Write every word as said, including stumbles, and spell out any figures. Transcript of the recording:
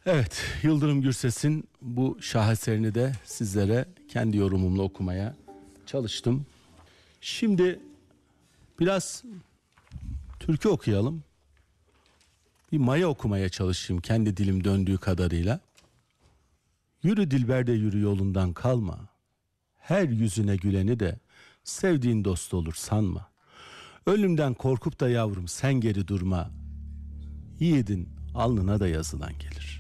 Evet, Yıldırım Gürses'in bu şaheserini de sizlere kendi yorumumla okumaya çalıştım. Şimdi biraz türkü okuyalım. Bir maya okumaya çalışayım kendi dilim döndüğü kadarıyla. Yürü dilber de yürü yolundan kalma. Her yüzüne güleni de sevdiğin dost olur sanma. Ölümden korkup da yavrum sen geri durma. Yiğidin alnına da yazılan gelir.